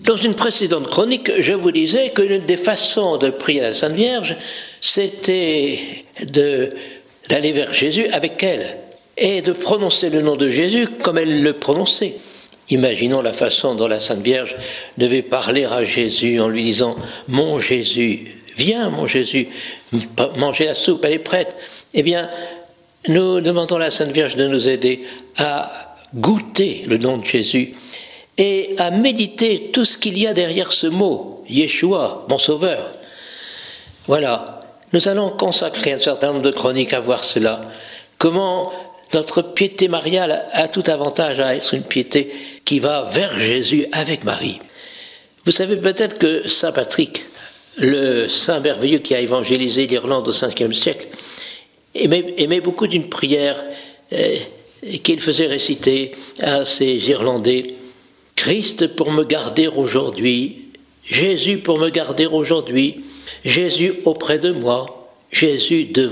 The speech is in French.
Dans une précédente chronique, je vous disais que l'une des façons de prier à la Sainte Vierge, c'était d'aller vers Jésus avec elle et de prononcer le nom de Jésus comme elle le prononçait. Imaginons la façon dont la Sainte Vierge devait parler à Jésus en lui disant « Mon Jésus, viens mon Jésus, manger la soupe, elle est prête. » Eh bien, nous demandons à la Sainte Vierge de nous aider à goûter le nom de Jésus et à méditer tout ce qu'il y a derrière ce mot, Yeshua, mon sauveur. Voilà, nous allons consacrer un certain nombre de chroniques à voir cela. Comment notre piété mariale a tout avantage à être une piété qui va vers Jésus avec Marie. Vous savez peut-être que Saint Patrick, le saint merveilleux qui a évangélisé l'Irlande au 5e siècle, aimait beaucoup d'une prière qu'il faisait réciter à ces Irlandais. « Christ pour me garder aujourd'hui, Jésus pour me garder aujourd'hui, Jésus auprès de moi, Jésus devant moi. »